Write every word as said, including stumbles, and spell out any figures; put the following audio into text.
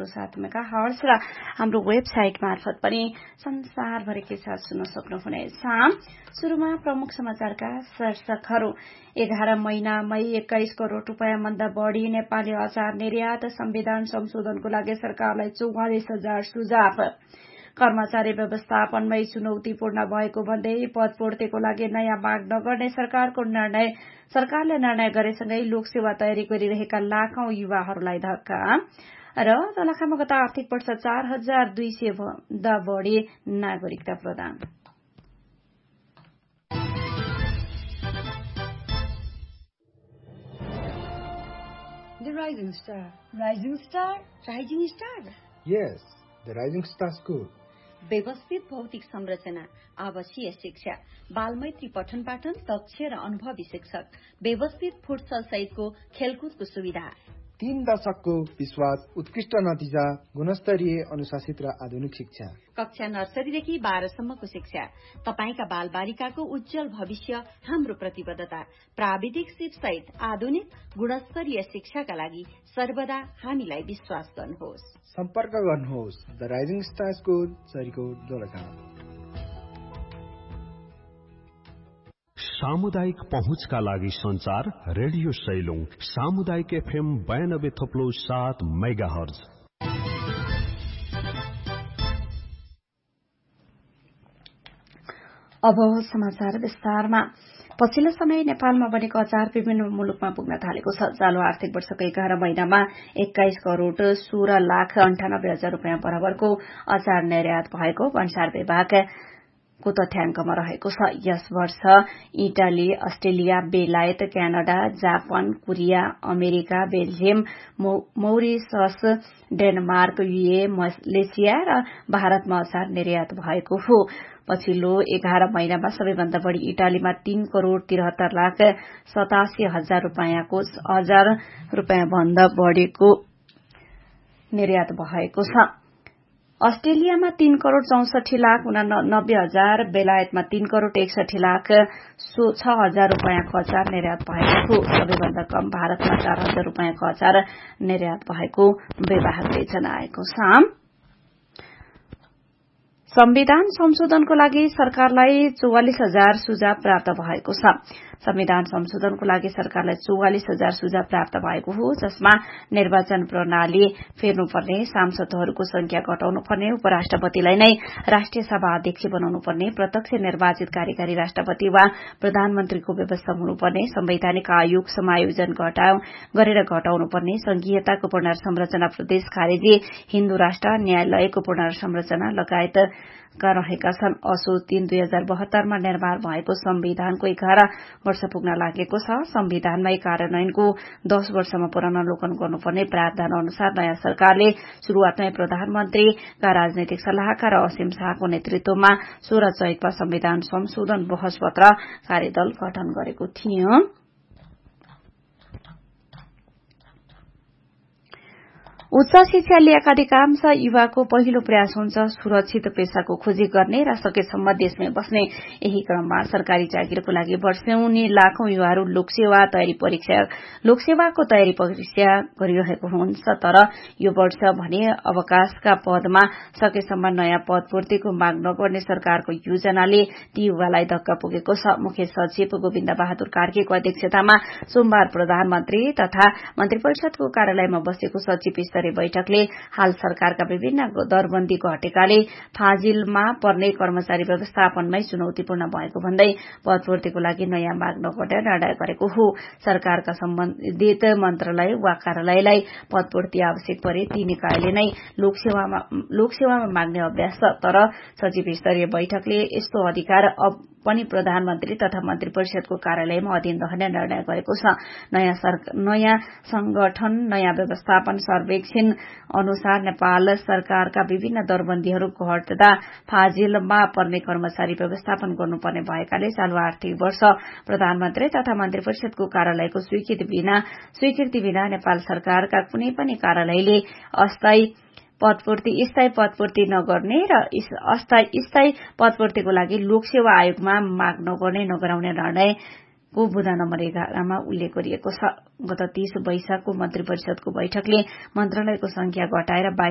दशमलव सात mega hertz र हाम्रो वेबसाइट मार्फत पनि संसारभरिकै साथ सुन्न सक्नुहुनेछ। शुरूमा प्रमुख समाचारका शीर्षकहरू। एघार महिनामै एक्काइस करोड़ रूपियाँ भन्दा बढ़ी नेपाली अचार निर्यात। संविधान संशोधनको लागि सरकारलाई चौवालिस हजार सुझाव। कर्मचारी व्यवस्थापनमै चुनौतीपूर्ण भएको भन्दै पदपूर्तिको लागि नयाँ माग नगर्ने सरकारको निर्णय। सरकारले निर्णय गरेसँगै लोकसेवा तयारी गरिरहेका लाखौं युवाहरूलाई धक्का। र दोलखामा गत आर्थिक वर्ष चार हजार दुई सय भन्दा बढ़ी नागरिकता प्रदान। The Rising Star. Rising Star? Rising Star? Yes, the Rising Star School. व्यवस्थित भौतिक संरचना, आवासीय शिक्षा, बालमैत्री पठन पाठन, दक्ष र अनुभवी शिक्षक, व्यवस्थित फुटसल सहितको खेलकुदको सुविधा। तीन दशकको विश्वास, उत्कृष्ट नतिजा, गुणस्तरीय अनुशासित र आधुनिक शिक्षा। कक्षा नर्सरीदेखि बाह्रसम्मको शिक्षा। तपाईका बाल बालिकाको उज्जवल भविष्य हाम्रो प्रतिबद्धता। प्राविधिक सिप सहित आधुनिक गुणस्तरीय शिक्षाका लागि सर्वदा हामीलाई विश्वास गर्नुहोस्। सम्पर्क गर्नुहोस् the rising star school, Charikot, Dolakha. सामुदायिक पहुँचका लागि संचार रेडियो सैलुङ सामुदायिक एफएम बयानब्बे थप्लो सात मेगा हर्ज। अब समाचार विस्तारमा। पछिल्लो समय नेपालमा बनेको अचार विभिन्न मुलुकमा पुग्न थालेको छ। चालू आर्थिक वर्षको एघार महिनामा एक्काइस करोड़ सोह्र लाख अन्ठानब्बे हजार रूपियाँ बराबरको अचार निर्यात भएको भन्सार विभागको तथ्याङ्कमा रहेको छ। यस वर्ष इटाली, अस्ट्रेलिया, बेलायत, Canada, Japan, Korea, America, Belgium, मौरिसस, Denmark, युए, Malaysia र भारतमा अचार निर्यात भएको हो। पछिल्लो एघार महिनामा सबैभन्दा बढ़ी इटालीमा तीन करोड़ तिहत्तर लाख सतासी हजार रूपियाँको हजार रूपियाँ भन्दा बढ़ीको निर्यात भएको छ। अस्ट्रेलियामा तीन करोड़ चौसठी लाख उनानब्बे हजार, बेलायतमा तीन करोड़ एकसठी लाख छ हजार रूपियाँको अचार निर्यात भएको हो। सबैभन्दा कम भारतमा चार हजार रूपियाँको अचार निर्यात भएको विभागले जनाएको छ। संविधान संशोधनको लागि सरकारलाई चौवालिस हजार सुझाव प्राप्त भएको छ। संविधान संशोधनको लागि सरकारलाई चौवालिस हजार सुझाव प्राप्त भएको हो, जसमा निर्वाचन प्रणाली फेर्नुपर्ने, सांसदहरूको संख्या घटाउनुपर्ने, उपराष्ट्रपतिलाई नै राष्ट्रिय सभा अध्यक्ष बनाउनुपर्ने, प्रत्यक्ष निर्वाचित कार्यकारी राष्ट्रपति वा प्रधानमन्त्रीको व्यवस्था हुनुपर्ने, संवैधानिक आयोग समायोजन गरेर घटाउनुपर्ने, संघीयताको पुनर्संरचना, प्रदेश खारेजी, हिन्दू राष्ट्र, न्यायालयको पुनर्संरचना लगायत का रहेका छन्। असोज तीन दुई हजार बहत्तरमा निर्माण भएको संविधानको एघार वर्ष पुग्न लागेको छ। संविधानमै कार्यान्वयनको दश वर्षमा पुनरावलोकन गर्नुपर्ने प्रावधान अनुसार नयाँ सरकारले शुरूआतमै प्रधानमन्त्रीका राजनैतिक सल्लाहकार असीम शाहको नेतृत्वमा सोह्र चैतमा संविधान संशोधन बहस पत्र कार्यदल गठन गरेको थियो। उच्च शिक्षा लिएका अधिकांश युवाको पहिलो प्रयास हुन्छ सुरक्षित पेशाको खोजी गर्ने र सकेसम्म देशमै बस्ने। यही क्रममा सरकारी जागिरको लागि वर्षौनी लाखौं युवाहरू लोकसेवा तयारी परीक्षा लोकसेवाको तयारी परीक्षा गरिरहेको हुन्छ। तर यो वर्ष भने अवकाशका पदमा सकेसम्म नयाँ पदपूर्तिको माग नगर्ने सरकारको योजनाले ती युवालाई धक्का पुगेको छ। मुख्य सचिव गोविन्द बहादुर कार्कीको अध्यक्षतामा सोमबार प्रधानमन्त्री तथा मन्त्री परिषदको कार्यालयमा बसेको सचिव स्तरीय बैठकले हाल सरकारका विभिन्न दरबन्दी घटेकाले फाजिलमा पर्ने कर्मचारी व्यवस्थापनमै चुनौतीपूर्ण भएको भन्दै पदपूर्तिको लागि नयाँ माग नगर्ने निर्णय गरेको हो। सरकारका सम्बन्धित मन्त्रालय वा कार्यालयलाई पदपूर्ति आवश्यक परे ती निकायले नै लोकसेवामा लोकसेवामा माग्ने अभ्यास छ। तर सचिव स्तरीय बैठकले यस्तो अधिकार अब पनि प्रधानमन्त्री तथा मन्त्री परिषदको कार्यालयमा अधीन रहने निर्णय गरेको छ। नयाँ नयाँ संगठन नयाँ व्यवस्थापन सर्वेक्षण अनुसार नेपाल सरकारका विभिन्न दरबन्दीहरू घट्दा फाजिलमा पर्ने कर्मचारी व्यवस्थापन गर्नुपर्ने भएकाले चालू आर्थिक वर्ष प्रधानमन्त्री तथा मन्त्री परिषदको कार्यालयको स्वीकृति बिना स्वीकृति बिना नेपाल सरकारका कुनै पनि कार्यालयले अस्थायी पदपूर्ति स्थायी पदपूर्ति नगर्ने र अस्थायी स्थायी पदपूर्तिको लागि लोकसेवा आयोगमा माग नगर्ने नगराउने निर्णयको बुँदा नम्बर एघारमा उल्लेख गरिएको छ। गत तीस वैशाखको मन्त्री परिषदको बैठकले मन्त्रालयको संख्या घटाएर